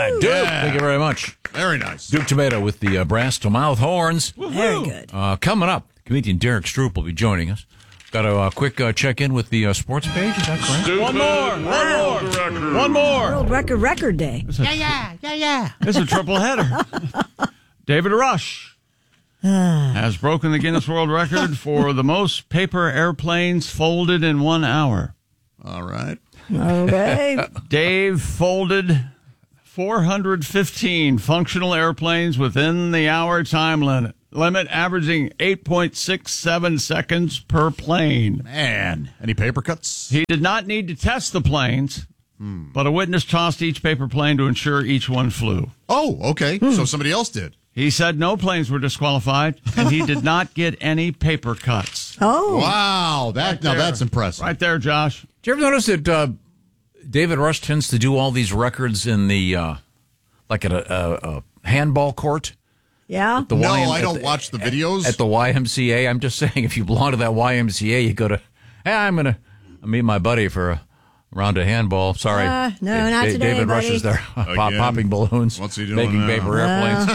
right, Duke. Yeah. Thank you very much. Very nice. Duke Tomato with the brass-to-mouth horns. Very good. Coming up, comedian Derek Stroop will be joining us. Got a quick check-in with the sports page. Is that correct? One more. World Record Day. Yeah. It's a triple header. David Rush has broken the Guinness World Record for the most paper airplanes folded in 1 hour. All right. Okay. Dave folded 415 functional airplanes within the hour time limit, averaging 8.67 seconds per plane. Man, any paper cuts? He did not need to test the planes, but a witness tossed each paper plane to ensure each one flew. Oh, okay. So somebody else did. He said no planes were disqualified, and he did not get any paper cuts. Oh. Wow. That's impressive. Right there, Josh. Did you ever notice that David Rush tends to do all these records in the like at a handball court? Yeah. No, I don't watch the videos. At the YMCA. I'm just saying, if you belong to that YMCA, you go to, hey, I'm going to meet my buddy for a round of handball. Sorry. No, not today, David buddy. Rush is there popping balloons. What's he doing making now? paper airplanes.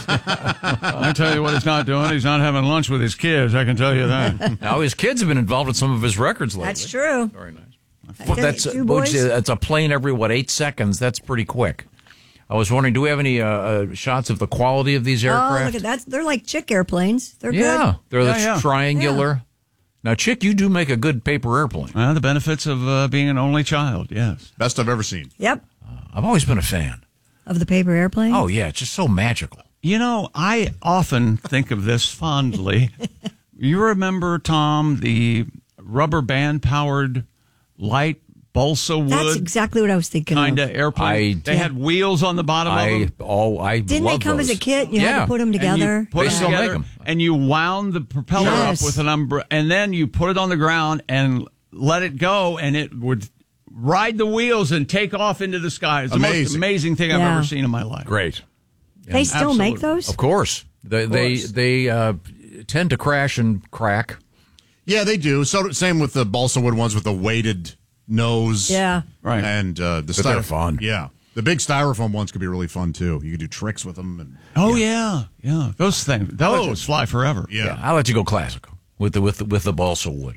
I tell you what he's not doing. He's not having lunch with his kids. I can tell you that. Now, his kids have been involved in some of his records lately. That's true. Very nice. Well, that's Two boys. it's a plane every 8 seconds. That's pretty quick. I was wondering, do we have any shots of the quality of these aircraft? Oh, look at that. They're like chick airplanes. They're Yeah, good. they're triangular. Now, Chick, you do make a good paper airplane. The benefits of being an only child, yes. Best I've ever seen. Yep. I've always been a fan. Of the paper airplane? Oh, yeah, it's just so magical. You know, I often think of this fondly. You remember, Tom, the rubber band-powered light balsa wood That's exactly what I was thinking kind of. of airplane? They had wheels on the bottom of them. I Didn't love they come those. as a kit? You had to put them together. And you put They them still make together, them. and you wound the propeller Yes. up with an umbrella, and then you put it on the ground and let it go, and it would ride the wheels and take off into the sky. It's the most amazing thing I've ever seen in my life. Great. They still make those? Of course. They tend to crash and crack. Yeah, they do. So same with the balsa wood ones with the weighted nose. Yeah. Right. And the But they're fun. Yeah. The big styrofoam ones could be really fun, too. You could do tricks with them. And, Yeah. Those things, those just fly forever. Yeah. I'll let you go classical with the balsa wood.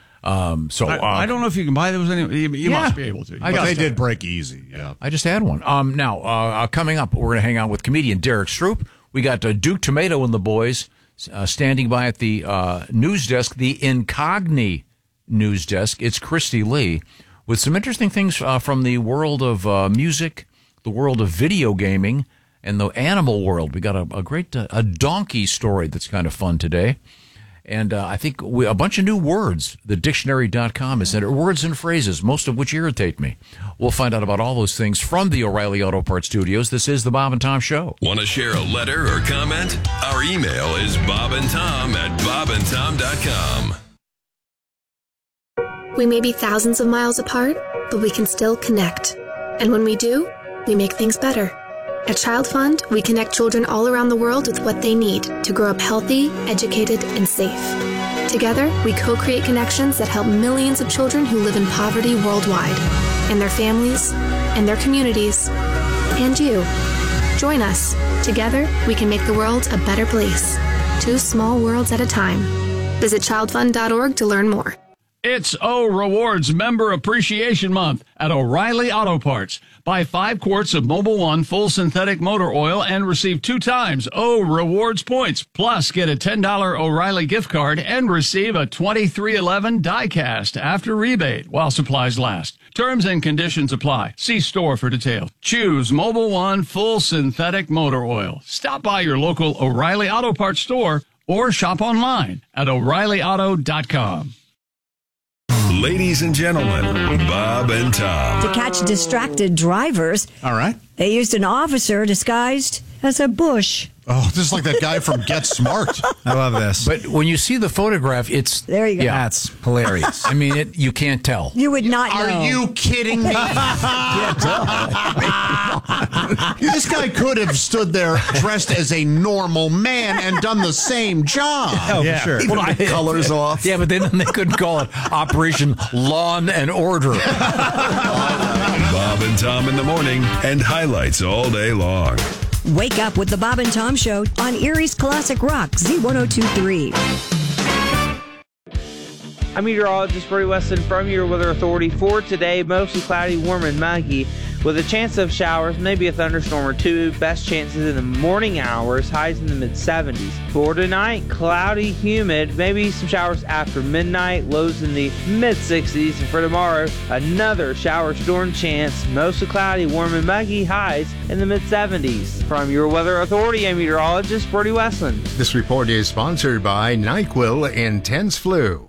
I don't know if you can buy those. You must be able to. But they did break easy. Yeah. I just had one. Now, coming up, we're going to hang out with comedian Derek Stroop. We got Duke Tomato and the boys standing by at the news desk, the Incogni news desk. It's Christy Lee with some interesting things from the world of music, the world of video gaming, and the animal world. We got a great a donkey story that's kind of fun today. And I think a bunch of new words. The dictionary.com has entered words and phrases, most of which irritate me. We'll find out about all those things from the O'Reilly Auto Parts Studios. This is the Bob and Tom Show. Want to share a letter or comment? Our email is bobandtom@bobandtom.com. We may be thousands of miles apart, but we can still connect. And when we do, we make things better. At Child Fund, we connect children all around the world with what they need to grow up healthy, educated, and safe. Together, we co-create connections that help millions of children who live in poverty worldwide, and their families, and their communities, and you. Join us. Together, we can make the world a better place. 2 small worlds at a time. Visit childfund.org to learn more. It's O Rewards Member Appreciation Month at O'Reilly Auto Parts. Buy 5 quarts of Mobil 1 full synthetic motor oil and receive 2 times O Rewards points. Plus, get a $10 O'Reilly gift card and receive a 2311 die-cast after rebate while supplies last. Terms and conditions apply. See store for details. Choose Mobil 1 full synthetic motor oil. Stop by your local O'Reilly Auto Parts store or shop online at O'ReillyAuto.com. Ladies and gentlemen, Bob and Tom. To catch distracted drivers, All right. they used an officer disguised as a bush. Oh, this is like that guy from Get Smart. I love this. But when you see the photograph, it's... There you go. Yeah, That's hilarious. I mean, you can't tell. You would not know. Are you kidding me? This guy could have stood there dressed as a normal man and done the same job. Oh, for sure. Even with the colors off. Yeah, but then they couldn't call it Operation Lawn and Order. Bob and Tom in the morning and highlights all day long. Wake up with the Bob and Tom Show on Erie's Classic Rock, Z1023. I'm meteorologist Brody Weston from your Weather Authority. For today, mostly cloudy, warm, and muggy, with a chance of showers, maybe a thunderstorm or two. Best chances in the morning hours, highs in the mid-70s. For tonight, cloudy, humid, maybe some showers after midnight, lows in the mid-60s. And for tomorrow, another shower storm chance, mostly cloudy, warm, and muggy, highs in the mid-70s. From your Weather Authority, I'm meteorologist Brody Westland. This report is sponsored by NyQuil Intense Flu.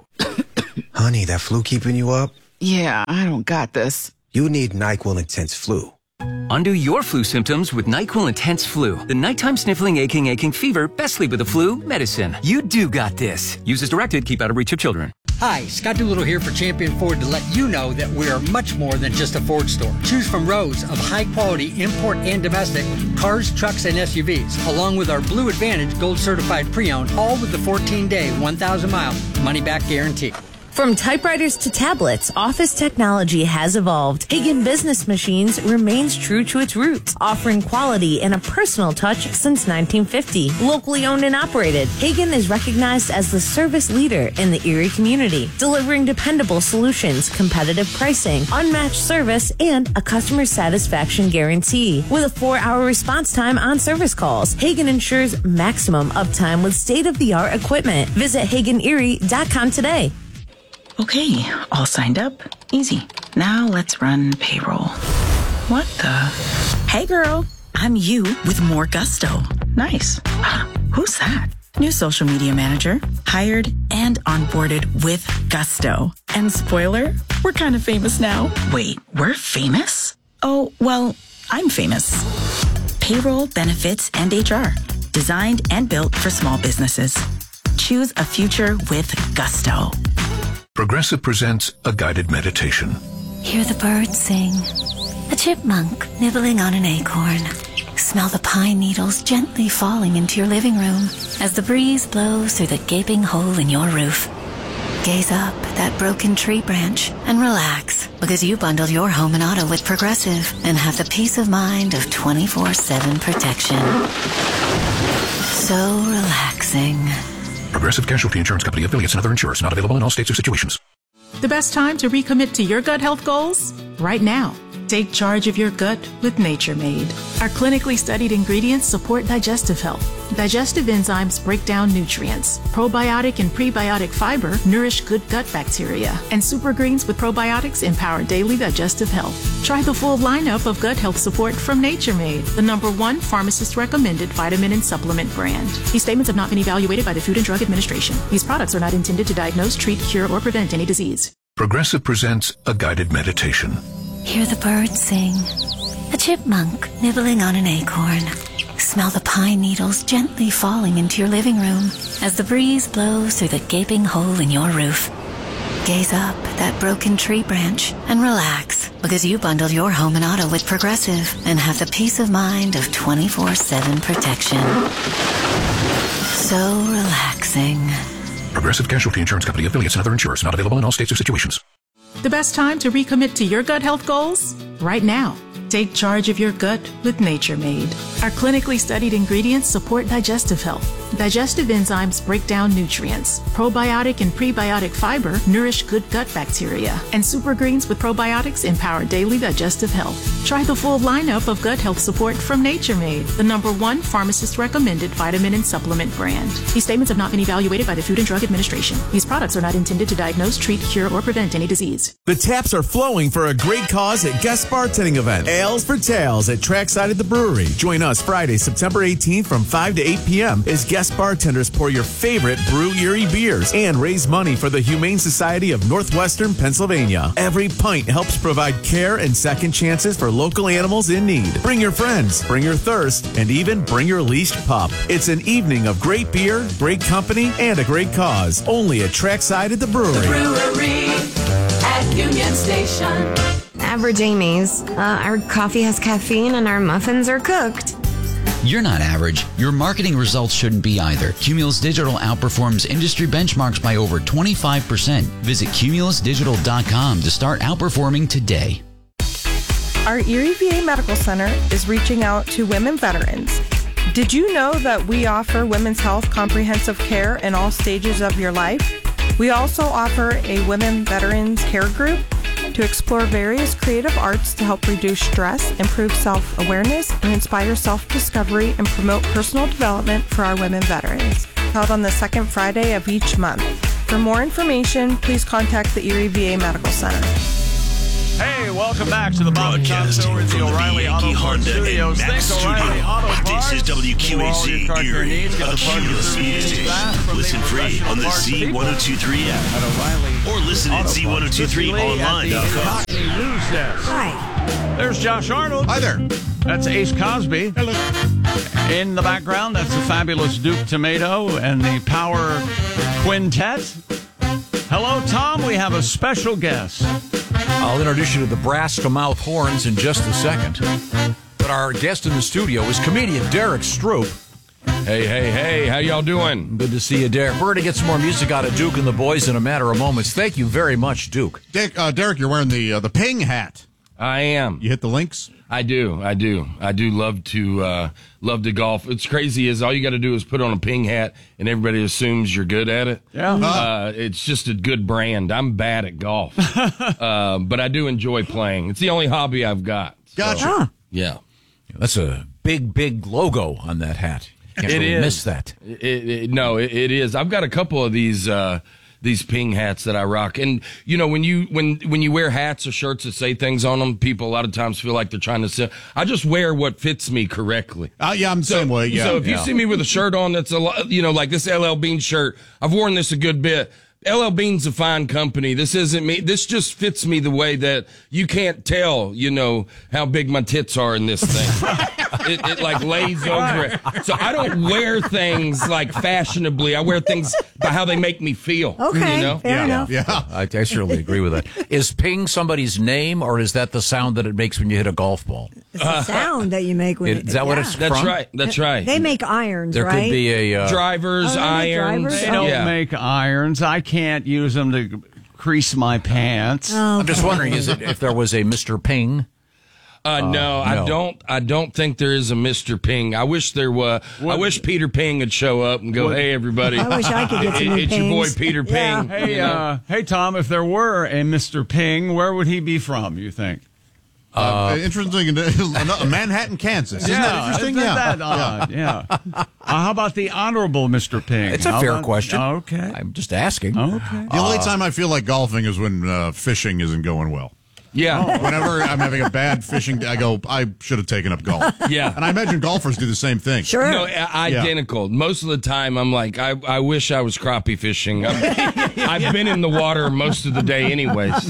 Honey, that flu keeping you up? Yeah, I don't got this. You need NyQuil Intense Flu. Undo your flu symptoms with NyQuil Intense Flu. The nighttime sniffling, aching fever, best sleep with the flu medicine. You do got this. Use as directed. Keep out of reach of children. Hi, Scott Doolittle here for Champion Ford to let you know that we are much more than just a Ford store. Choose from rows of high-quality import and domestic cars, trucks, and SUVs, along with our Blue Advantage Gold Certified Pre-Owned, all with the 14-day, 1,000-mile money-back guarantee. From typewriters to tablets, office technology has evolved. Hagen Business Machines remains true to its roots, offering quality and a personal touch since 1950. Locally owned and operated, Hagen is recognized as the service leader in the Erie community, delivering dependable solutions, competitive pricing, unmatched service, and a customer satisfaction guarantee. With a 4-hour response time on service calls, Hagen ensures maximum uptime with state-of-the-art equipment. Visit HagenErie.com today. Okay, all signed up. Easy. Now let's run payroll. What the? Hey girl, I'm you with more gusto. Nice. Who's that? New social media manager. Hired and onboarded with gusto. And spoiler, we're kind of famous now. Wait, we're famous? Oh, well, I'm famous. Payroll, benefits, and HR. Designed and built for small businesses. Choose a future with gusto. Progressive presents a guided meditation. Hear the birds sing. A chipmunk nibbling on an acorn. Smell the pine needles gently falling into your living room as the breeze blows through the gaping hole in your roof. Gaze up at that broken tree branch and relax because you bundled your home and auto with Progressive and have the peace of mind of 24/7 protection. So relaxing. Progressive Casualty Insurance Company, affiliates, and other insurers. Not available in all states or situations. The best time to recommit to your gut health goals? Right now. Take charge of your gut with Nature Made. Our clinically studied ingredients support digestive health. Digestive enzymes break down nutrients. Probiotic and prebiotic fiber nourish good gut bacteria. And super greens with probiotics empower daily digestive health. Try the full lineup of gut health support from Nature Made, the #1 pharmacist-recommended vitamin and supplement brand. These statements have not been evaluated by the Food and Drug Administration. These products are not intended to diagnose, treat, cure, or prevent any disease. Progressive presents a guided meditation. Hear the birds sing. A chipmunk nibbling on an acorn. Smell the pine needles gently falling into your living room as the breeze blows through the gaping hole in your roof. Gaze up at that broken tree branch and relax because you bundled your home and auto with Progressive and have the peace of mind of 24/7 protection. So relaxing. Progressive Casualty Insurance Company, affiliates, and other insurers. Not available in all states or situations. The best time to recommit to your gut health goals? Right now. Take charge of your gut with Nature Made. Our clinically studied ingredients support digestive health. Digestive enzymes break down nutrients. Probiotic and prebiotic fiber nourish good gut bacteria. And super greens with probiotics empower daily digestive health. Try the full lineup of gut health support from Nature Made, the #1 pharmacist-recommended vitamin and supplement brand. These statements have not been evaluated by the Food and Drug Administration. These products are not intended to diagnose, treat, cure, or prevent any disease. The taps are flowing for a great cause at Guest Bartending Event. Ales for Tales at Trackside at the Brewery. Join us Friday, September 18th from 5 to 8 p.m. as guest bartenders pour your favorite Brew Erie beers and raise money for the Humane Society of Northwestern Pennsylvania. Every pint helps provide care and second chances for local animals in need. Bring your friends, bring your thirst, and even bring your leashed pup. It's an evening of great beer, great company, and a great cause. Only at Trackside at the Brewery. The Brewery at Union Station. Average Amy's. Our coffee has caffeine and our muffins are cooked. You're not average. Your marketing results shouldn't be either. Cumulus Digital outperforms industry benchmarks by over 25%. Visit cumulusdigital.com to start outperforming today. Our Erie VA Medical Center is reaching out to women veterans. Did you know that we offer women's health comprehensive care in all stages of your life? We also offer a women veterans care group to explore various creative arts to help reduce stress, improve self-awareness, and inspire self-discovery and promote personal development for our women veterans. Held on the second Friday of each month. For more information, please contact the Erie VA Medical Center. Hey, welcome back to the Bob and Tom Show at the O'Reilly Auto Parts Studios. Thanks, O'Reilly Auto Parts. This is WQAC Erie, a Cumulus Media Station. Listen free on the Z1023 app. Or listen at Z1023online.com. Hi. There's Josh Arnold. Hi there. That's Ace Cosby. Hello. In the background, that's the fabulous Duke Tomato and the Power Quintet. Hello, Tom. We have a special guest. I'll introduce you to the brass to mouth horns in just a second. But our guest in the studio is comedian Derek Stroop. Hey, how y'all doing? Good to see you, Derek. We're going to get some more music out of Duke and the boys in a matter of moments. Thank you very much, Duke. Derek, you're wearing the Ping hat. I am. You hit the links? I do love to golf. It's crazy is all you got to do is put on a Ping hat and everybody assumes you're good at it. Yeah. It's just a good brand. I'm bad at golf. But I do enjoy playing. It's the only hobby I've got. Gotcha. Yeah. That's a big logo on that hat. Can't really miss that. It is. I've got a couple of these Ping hats that I rock. And, you know, when you wear hats or shirts that say things on them, people a lot of times feel like they're trying to sell. I just wear what fits me correctly. Yeah, I'm the same way, yeah. So if you see me with a shirt on that's, like this LL Bean shirt, I've worn this a good bit. LL Bean's a fine company. This isn't me. This just fits me the way that you can't tell, how big my tits are in this thing. It like lays over it. So I don't wear things like fashionably. I wear things by how they make me feel. Okay, fair enough. Yeah, I certainly agree with that. Is Ping somebody's name, or is that the sound that it makes when you hit a golf ball? It's the sound that you make when is that what it's from? That's right. They make irons, there right? There could be a... drivers, irons. They don't make irons. I can't use them to crease my pants. Oh, I'm just wondering, is it if there was a Mr. Ping? No, I don't think there is a Mr. Ping. I wish there was. I wish Peter Ping would show up and go, "Hey, everybody! I wish I could get some new It's your boy pings." Peter Ping." Hey, Tom, if there were a Mr. Ping, where would he be from, you think? Interesting. Manhattan, Kansas. Isn't that interesting? Yeah. How about the Honorable Mr. Ping? It's a fair question. Okay. I'm just asking. Okay. The only time I feel like golfing is when fishing isn't going well. Yeah. Whenever I'm having a bad fishing day, I go, I should have taken up golf. Yeah. And I imagine golfers do the same thing. Sure. No, identical. Yeah. Most of the time, I'm like, I wish I was crappie fishing. I've been in the water most of the day anyways.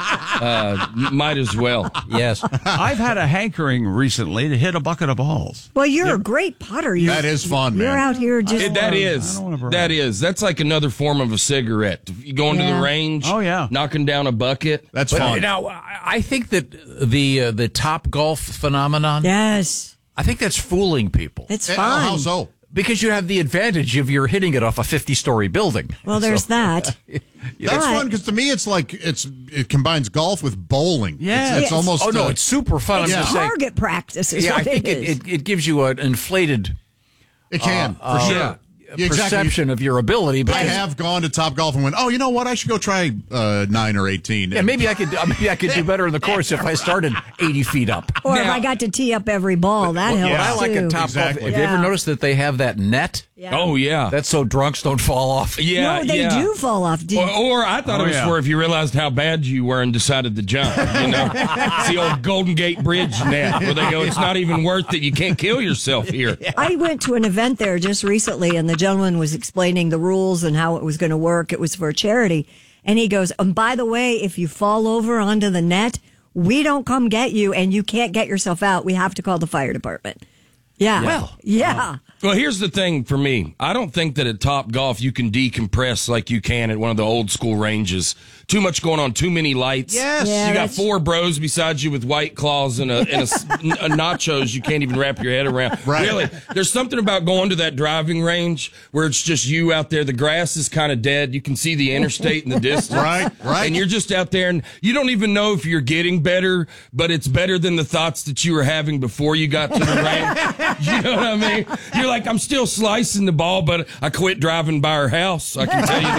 Might as well. Yes. I've had a hankering recently to hit a bucket of balls. Well, you're a great putter. That is fun, man. You're out here just... That is. That's like another form of a cigarette. You going to the range, knocking down a bucket. That's fun. Now, I think that the Top Golf phenomenon... Yes. I think that's fooling people. It's fun. How so? Because you have the advantage of you're hitting it off a 50-story building. Well, there's that. That's fun because to me it's like it combines golf with bowling. Yeah, it's almost. Oh no, it's super fun. It's I'm just target practice. Is I what think it is. it gives you an inflated. It can for sure. Perception of your ability. But I have gone to Top Golf and went, oh, you know what? I should go try 9 or 18. Yeah, maybe I could do better in the course if I started 80 feet up. Or if I got to tee up every ball, that helps. What I like at Top Golf, have you ever noticed that they have that net? Yeah. Oh, yeah. That's so drunks don't fall off. Yeah, no, they do fall off. Or I thought it was for if you realized how bad you were and decided to jump. It's the old Golden Gate Bridge net where they go, it's not even worth it. You can't kill yourself here. I went to an event there just recently, and the gentleman was explaining the rules and how it was going to work. It was for a charity. And he goes, and by the way, if you fall over onto the net, we don't come get you, and you can't get yourself out. We have to call the fire department. Yeah. Well. Yeah. Well, here's the thing for me. I don't think that at Top Golf you can decompress like you can at one of the old school ranges. Too much going on, too many lights. Yes. Yeah, you got 4 bros beside you with White Claws and a nachos you can't even wrap your head around. Right. Really, there's something about going to that driving range where it's just you out there. The grass is kind of dead. You can see the interstate in the distance. Right. And you're just out there, and you don't even know if you're getting better, but it's better than the thoughts that you were having before you got to the range. You know what I mean? You're like, I'm still slicing the ball, but I quit driving by our house. I can tell you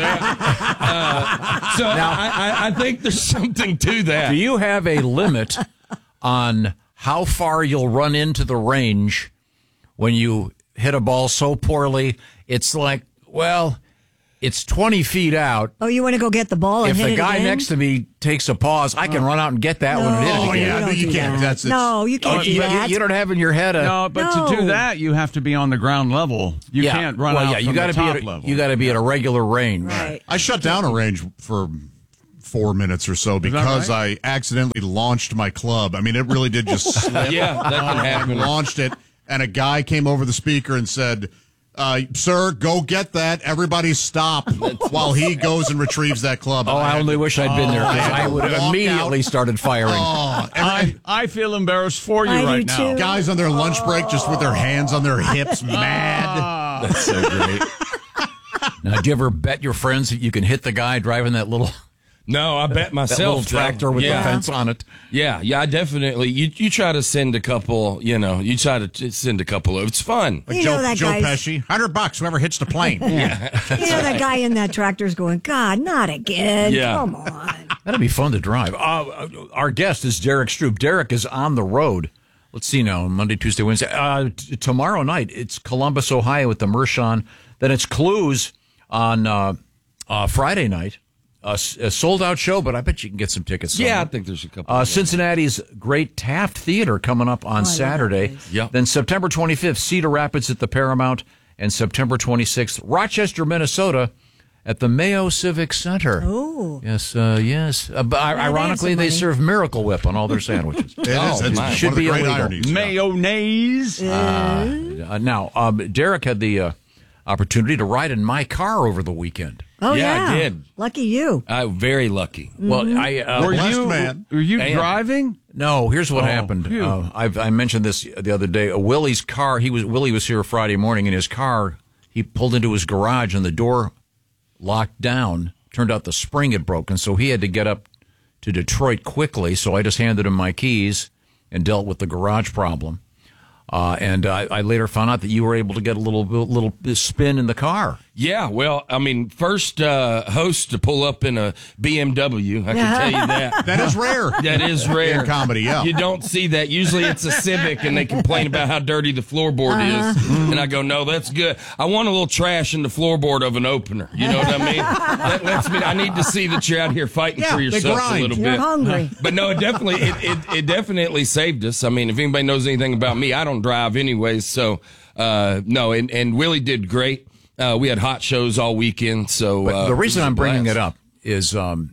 that. So now, I think there's something to that. Do you have a limit on how far you'll run into the range when you hit a ball so poorly? It's like, well, it's 20 feet out. Oh, you want to go get the ball and if hit the it guy again? next to me takes a pause, I can run out and get that one and hit it again. Oh, yeah, you can't. That. No, you can't do that. You don't have in your head No, but to do that, you have to be on the ground level. You can't run out from the top level. You got to be at a regular range. Right. I shut down a range for 4 minutes or so because I accidentally launched my club. I mean, it really did just slip. Yeah, that can happen. I launched it, and a guy came over the speaker and said, sir, go get that. Everybody stop while he goes and retrieves that club. Oh, I only wish I'd been there because I would have immediately out. started firing. Oh, I feel embarrassed for you right now. Guys on their lunch break just with their hands on their hips, mad. That's so great. Now, do you ever bet your friends that you can hit the guy driving that little... No, I bet myself. That little tractor with the fence on it. Yeah, I definitely. You try to send a couple. You try to send a couple of. It's fun. Like Joe Pesci, $100 whoever hits the plane. Yeah, that guy in that tractor's going, God, not again. Yeah. Come on. That'd be fun to drive. Our guest is Derek Stroop. Derek is on the road. Let's see now, Monday, Tuesday, Wednesday. Tomorrow night, it's Columbus, Ohio at the Mershon. Then it's Clues on Friday night. A sold-out show, but I bet you can get some tickets somewhere. Yeah, I think there's a couple. Cincinnati's Great Taft Theater coming up on Saturday. Yeah. Then September 25th, Cedar Rapids at the Paramount, and September 26th, Rochester, Minnesota at the Mayo Civic Center. Oh. Yes, yes. Ironically, they serve Miracle Whip on all their sandwiches. It is. It's should one of the be great illegal. ironies. Mayonnaise. Now, Derek had the opportunity to ride in my car over the weekend. Oh, yeah, I did. Lucky you. Very lucky. Well, Were you driving? No. Here's what happened. I mentioned this the other day. Willie's car. Willie was here Friday morning in his car. He pulled into his garage and the door locked down. Turned out the spring had broken, so he had to get up to Detroit quickly. So I just handed him my keys and dealt with the garage problem. And I later found out that you were able to get a little spin in the car. Yeah, well, I mean, first host to pull up in a BMW, I can tell you that. That is rare. That is rare. In comedy, yeah. You don't see that. Usually it's a Civic, and they complain about how dirty the floorboard is. And I go, no, that's good. I want a little trash in the floorboard of an opener. You know what I mean? That lets me, I need to see that you're out here fighting for yourself a little bit. You're hungry. But no, it definitely saved us. I mean, if anybody knows anything about me, I don't drive anyways. So, no, and Willie did great. We had hot shows all weekend. So the reason I'm bringing it up is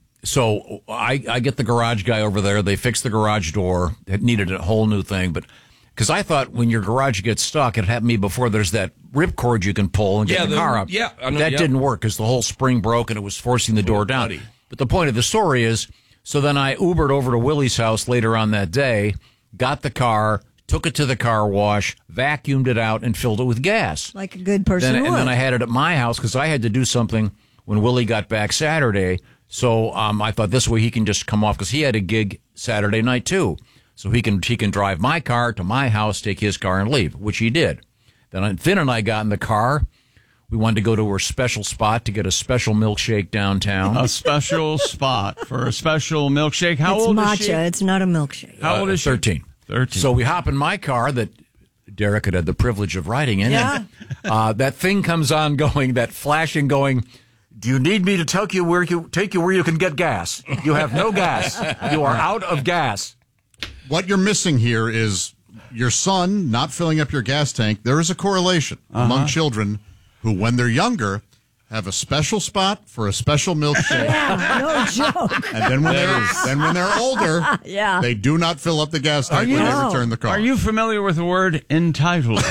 so I get the garage guy over there. They fixed the garage door. It needed a whole new thing, but because I thought when your garage gets stuck, it happened to me before. There's that ripcord you can pull and get the car up. Yeah, I know, that didn't work because the whole spring broke and it was forcing the door down. Buddy. But the point of the story is, so then I Ubered over to Willie's house later on that day, got the car, took it to the car wash, vacuumed it out, and filled it with gas. Like a good person would. And then I had it at my house because I had to do something when Willie got back Saturday. So I thought this way he can just come off because he had a gig Saturday night too. So he can drive my car to my house, take his car, and leave, which he did. Then Finn and I got in the car. We wanted to go to her special spot to get a special milkshake downtown. A special spot for a special milkshake. How it's old matcha. is she? It's not a milkshake. How old is she? 13. 13. So we hop in my car that Derek had the privilege of riding in. Yeah. And, that thing comes on going, that flashing going, do you need me to take you where you can get gas? You have no gas. You are out of gas. What you're missing here is your son not filling up your gas tank. There is a correlation among children who, when they're younger, have a special spot for a special milkshake. Yeah, no joke. And then when they're older, Yeah. they do not fill up the gas tank when they return the car. Are you familiar with the word entitled?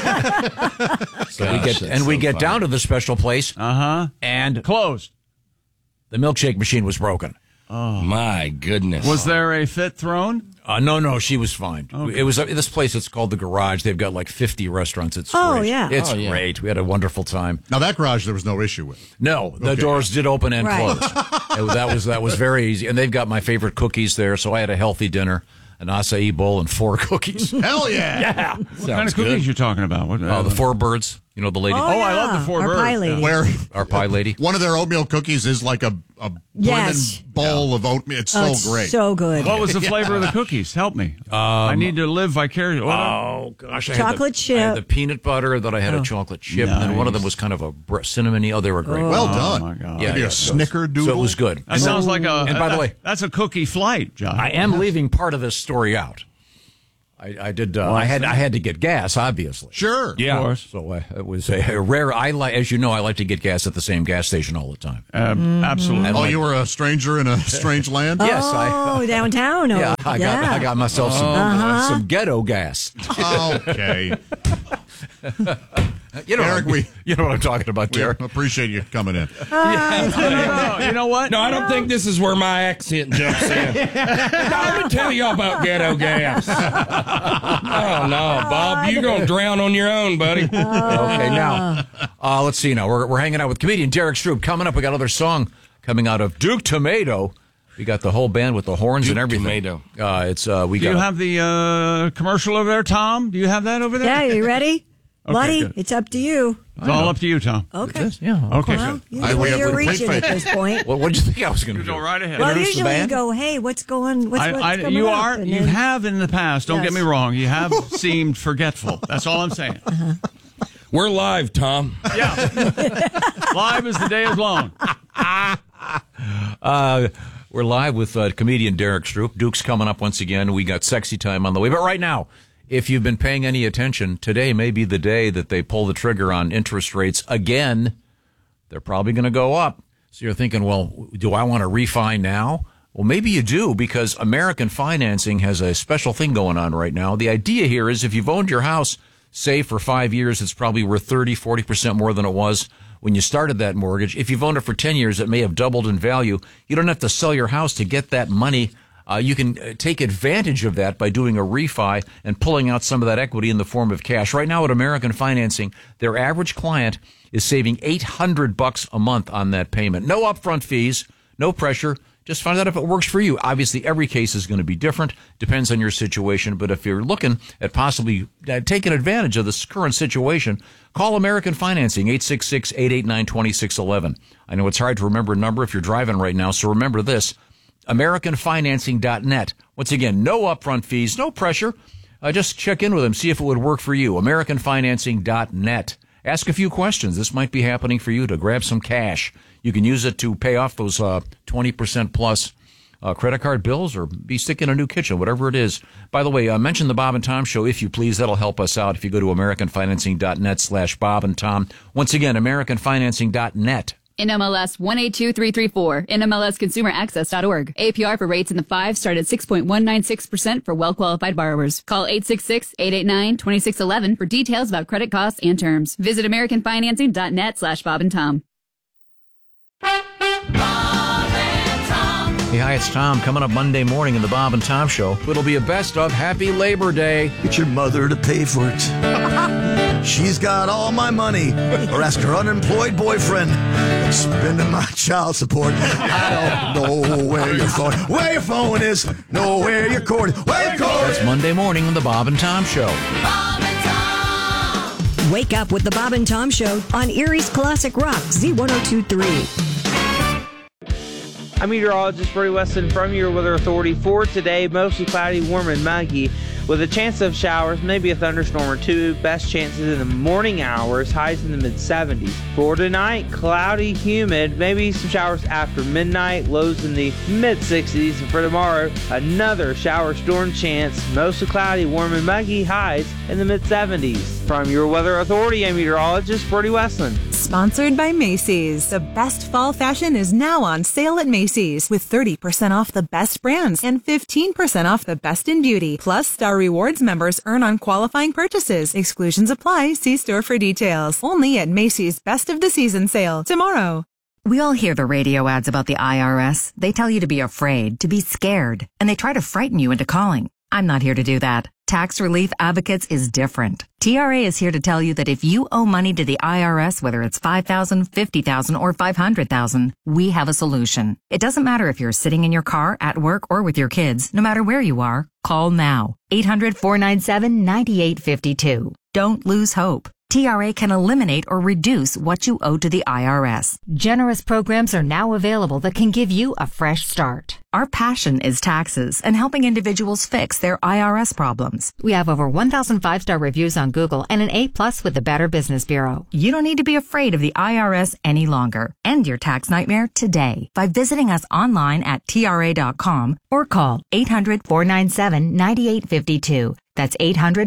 So we get down to the special place. And closed. The milkshake machine was broken. Oh my goodness! Was there a fit thrown? No, she was fine. Okay. It was this place. It's called the Garage. They've got like 50 restaurants. It's Oh, great. yeah. It's Oh, yeah. great. We had a wonderful time. Now that garage, there was no issue with. No, the Okay. doors did open and Right. close. that was very easy. And they've got my favorite cookies there. So I had a healthy dinner, an acai bowl, and 4 cookies. Hell yeah! Yeah. What kind of cookies you talking about? What, The 4 birds. You know the lady. Oh, I love yeah. the 4 Our birds. pie lady. Where Our pie lady. one of their oatmeal cookies is like a Yes. brimming bowl of oatmeal. It's Oh, so it's great. so good. What was the flavor of the cookies? Help me. I need to live vicariously. Oh gosh! I Chocolate I had chip. the peanut butter. Then I had a chocolate chip, and then one of them Nice. was kind of a cinnamony. Oh, they were great. Well done. my God. Maybe a snickerdoodle. So it was good. That sounds like a. And by the way, that's a cookie flight, John. I am leaving part of this story out. I did. I had to get gas, obviously. Sure. Yeah. Of course. So it was a rare. As you know, I like to get gas at the same gas station all the time. Absolutely. And Oh, like- you were a stranger in a strange land? Yes, Oh, downtown. Oh, Yeah, I got myself some ghetto gas. Okay. You know, Eric, you know what I'm talking about, We Derek. appreciate you coming in. You know what? No, I don't think this is where my accent jumps in. I'm going to tell y'all about ghetto gas. Oh, no, Bob, you're going to drown on your own, buddy. Okay, now let's see. Now we're hanging out with comedian Derek Stroop. Coming up, we got another song coming out of Duke Tomato. We got the whole band with the horns and everything. Tomato. We Do got. you have the commercial over there, Tom? Do you have that over there? Yeah, you ready? Buddy, good. it's up to you. It's all up to you, Tom. Okay. Yeah. Okay. Well, good. usually you're reaching at this point. What did you think I was going to You do? go right ahead. Well, Introduce the usually you band? go, hey, what's coming You up? And you then- have in the past. Don't Yes. get me wrong. You have seemed forgetful. That's all I'm saying. We're live, Tom. Yeah. Live as the day is long. We're live with comedian Derek Stroop. Duke's coming up once again. We got sexy time on the way. But right now, if you've been paying any attention, today may be the day that they pull the trigger on interest rates again. They're probably going to go up. So you're thinking, well, do I want to refi now? Well, maybe you do, because American Financing has a special thing going on right now. The idea here is if you've owned your house, say, for 5 years, it's probably worth 30-40% more than it was when you started that mortgage. If you've owned it for 10 years, it may have doubled in value. You don't have to sell your house to get that money. You can take advantage of that by doing a refi and pulling out some of that equity in the form of cash. Right now at American Financing, their average client is saving $800 a month on that payment. No upfront fees, no pressure. Just find out if it works for you. Obviously, every case is going to be different. Depends on your situation. But if you're looking at possibly taking advantage of this current situation, call American Financing, 866-889-2611. I know it's hard to remember a number if you're driving right now, so remember this, AmericanFinancing.net. Once again, no upfront fees, no pressure. Just check in with them, see if it would work for you. AmericanFinancing.net. Ask a few questions. This might be happening for you to grab some cash. You can use it to pay off those 20% plus credit card bills or be sticking a new kitchen, whatever it is. By the way, mention the Bob and Tom Show, if you please. That'll help us out if you go to AmericanFinancing.net/Bob and Tom. Once again, AmericanFinancing.net. NMLS 182334, NMLSConsumerAccess.org. APR for rates in the 5 start at 6.196% for well-qualified borrowers. Call 866-889-2611 for details about credit costs and terms. Visit AmericanFinancing.net/Bob and Tom. Hey, hi, it's Tom. Coming up Monday morning in the Bob and Tom Show. It'll be a best of Happy Labor Day. Get your mother to pay for it. She's got all my money. Or ask her unemployed boyfriend. Spending my child support. I don't know where your phone is. Know where your cord is. Where your cord is. It's Monday morning in the Bob and Tom Show. Wake up with the Bob and Tom Show on Erie's Classic Rock, Z1023. I'm meteorologist Brody Weston from your Weather Authority. For today, mostly cloudy, warm, and muggy, with a chance of showers, maybe a thunderstorm or two. Best chances in the morning hours, highs in the mid-70s. For tonight, cloudy, humid, maybe some showers after midnight, lows in the mid-60s. And for tomorrow, another shower storm chance, mostly cloudy, warm, and muggy, highs in the mid-70s. From your Weather Authority, I'm meteorologist Brody Weston. Sponsored by Macy's. The best fall fashion is now on sale at Macy's with 30% off the best brands and 15% off the best in beauty. Plus, Star Rewards members earn on qualifying purchases. Exclusions apply. See store for details. Only at Macy's Best of the Season sale tomorrow. We all hear the radio ads about the IRS. They tell you to be afraid, to be scared, and they try to frighten you into calling. I'm not here to do that. Tax Relief Advocates is different. TRA is here to tell you that if you owe money to the IRS, whether it's $5,000, $50,000, or $500,000, we have a solution. It doesn't matter if you're sitting in your car, at work, or with your kids. No matter where you are, call now. 800-497-9852. Don't lose hope. TRA can eliminate or reduce what you owe to the IRS. Generous programs are now available that can give you a fresh start. Our passion is taxes and helping individuals fix their IRS problems. We have over 1,000 5-star reviews on Google and an A+ with the Better Business Bureau. You don't need to be afraid of the IRS any longer. End your tax nightmare today by visiting us online at TRA.com or call 800-497-9852. That's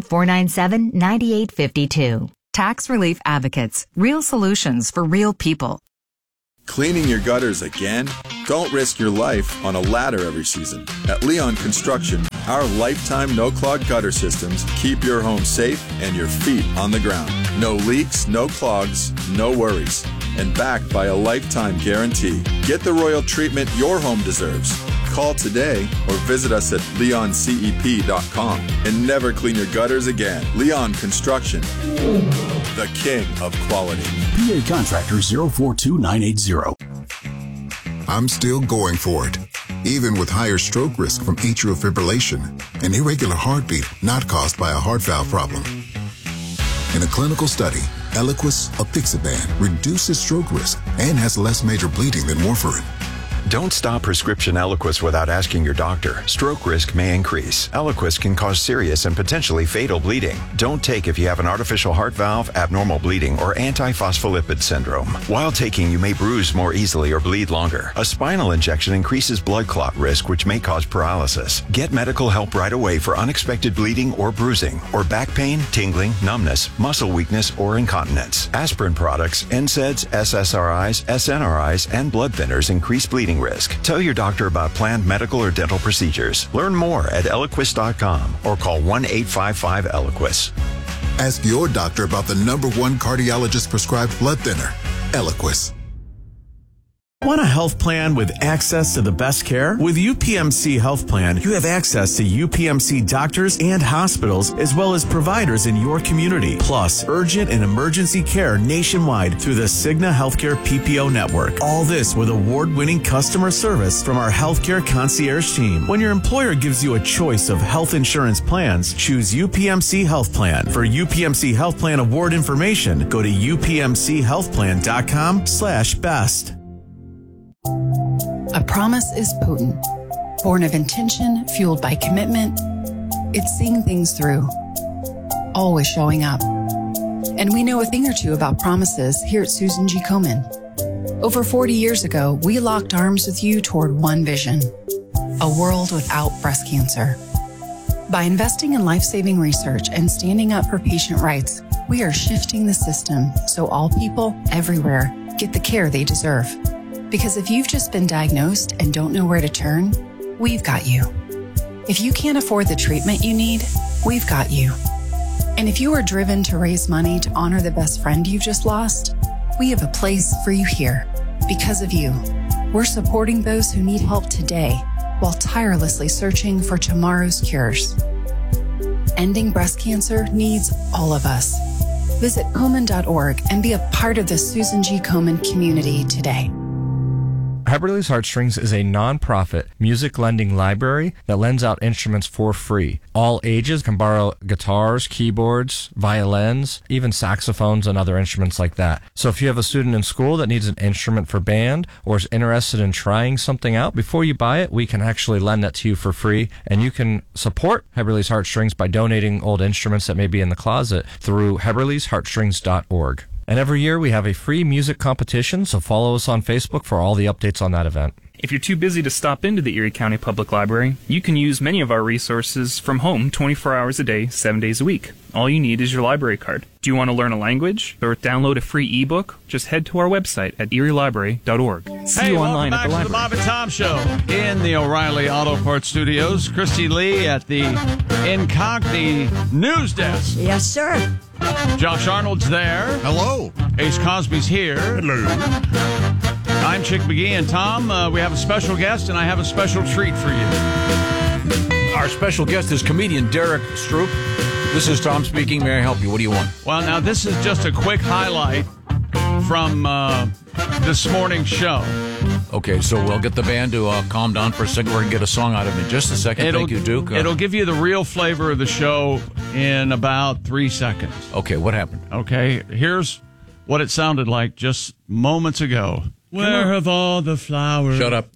800-497-9852. Tax Relief Advocates. Real solutions for real people. Cleaning your gutters again? Don't risk your life on a ladder every season. At Leon Construction, our lifetime no-clog gutter systems keep your home safe and your feet on the ground. No leaks, no clogs, no worries. And backed by a lifetime guarantee. Get the royal treatment your home deserves. Call today or visit us at leoncep.com and never clean your gutters again. Leon Construction, the king of quality. PA Contractor 042980. I'm still going for it, even with higher stroke risk from atrial fibrillation, an irregular heartbeat not caused by a heart valve problem. In a clinical study, Eliquis apixaban reduces stroke risk and has less major bleeding than warfarin. Don't stop prescription Eliquis without asking your doctor. Stroke risk may increase. Eliquis can cause serious and potentially fatal bleeding. Don't take if you have an artificial heart valve, abnormal bleeding, or antiphospholipid syndrome. While taking, you may bruise more easily or bleed longer. A spinal injection increases blood clot risk, which may cause paralysis. Get medical help right away for unexpected bleeding or bruising, or back pain, tingling, numbness, muscle weakness, or incontinence. Aspirin products, NSAIDs, SSRIs, SNRIs, and blood thinners increase bleeding risk. Tell your doctor about planned medical or dental procedures. Learn more at Eliquis.com or call 1-855-ELIQUIS. Ask your doctor about the #1 cardiologist prescribed blood thinner, Eliquis. Want a health plan with access to the best care? With UPMC Health Plan, you have access to UPMC doctors and hospitals, as well as providers in your community, plus urgent and emergency care nationwide through the Cigna Healthcare PPO network. All this with award-winning customer service from our healthcare concierge team. When your employer gives you a choice of health insurance plans, choose UPMC Health Plan. For UPMC Health Plan award information, go to upmchealthplan.com/best. A promise is potent, born of intention, fueled by commitment. It's seeing things through, always showing up. And we know a thing or two about promises here at Susan G. Komen. Over 40 years ago, we locked arms with you toward one vision, a world without breast cancer. By investing in life-saving research and standing up for patient rights, we are shifting the system so all people everywhere get the care they deserve. Because if you've just been diagnosed and don't know where to turn, we've got you. If you can't afford the treatment you need, we've got you. And if you are driven to raise money to honor the best friend you've just lost, we have a place for you here. Because of you, we're supporting those who need help today while tirelessly searching for tomorrow's cures. Ending breast cancer needs all of us. Visit Komen.org and be a part of the Susan G. Komen community today. Heberly's Heartstrings is a non-profit music lending library that lends out instruments for free. All ages can borrow guitars, keyboards, violins, even saxophones and other instruments like that. So if you have a student in school that needs an instrument for band or is interested in trying something out, before you buy it, we can actually lend that to you for free. And you can support Heberly's Heartstrings by donating old instruments that may be in the closet through Heberly'sHeartstrings.org. And every year we have a free music competition, so follow us on Facebook for all the updates on that event. If you're too busy to stop into the Erie County Public Library, you can use many of our resources from home 24 hours a day, 7 days a week. All you need is your library card. Do you want to learn a language or download a free ebook? Just head to our website at erielibrary.org. See you online at the library. Welcome back to the Bob and Tom Show in the O'Reilly Auto Parts Studios. Christy Lee at the Incogni News Desk. Yes, sir. Josh Arnold's there. Hello. Ace Cosby's here. Hello. I'm Chick McGee, and Tom, we have a special guest, and I have a special treat for you. Our special guest is comedian Derek Stroop. This is Tom speaking. May I help you? What do you want? Well, now, this is just a quick highlight from this morning's show. Okay, so we'll get the band to calm down for a second. We're going to get a song out of it in just a second. Thank you, Duke. It'll give you the real flavor of the show in about 3 seconds. Okay, what happened? Okay, here's what it sounded like just moments ago. Where have all the flowers? Shut up.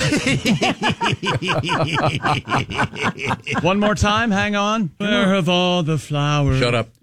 One more time, hang on. Where have all the flowers? Shut up.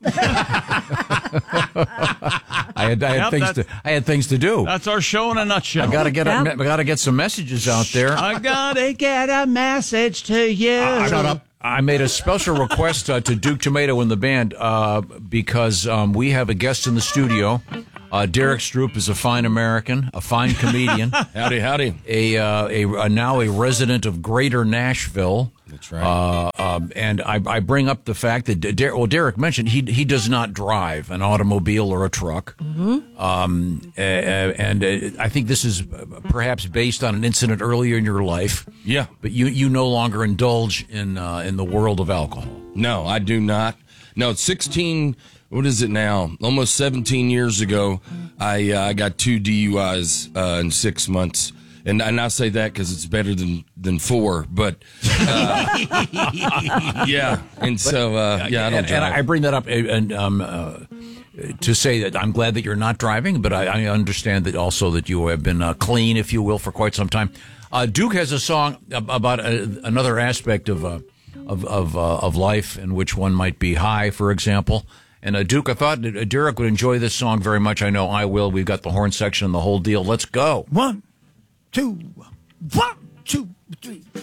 I had things to do. That's our show in a nutshell. I gotta get some messages out there. I gotta get a message to you. Shut up. I made a special request to Duke Tomato and the band because we have a guest in the studio. Derek Stroop is a fine American, a fine comedian. Howdy, howdy. Now a resident of Greater Nashville. That's right. And I bring up the fact that Derek mentioned he does not drive an automobile or a truck. Mm-hmm. And I think this is perhaps based on an incident earlier in your life. Yeah. But you no longer indulge in the world of alcohol. No, I do not. No, 16. What is it now? Almost 17 years ago, I got 2 DUIs in 6 months. And I say that because it's better than 4, but yeah. And so I don't drive. And I bring that up to say that I'm glad that you're not driving, but I understand that also that you have been clean, if you will, for quite some time. Duke has a song about another aspect of life in which one might be high, for example. And Duke, I thought Derek would enjoy this song very much. I know I will. We've got the horn section and the whole deal. Let's go. 1, 2, 1, 2, 3.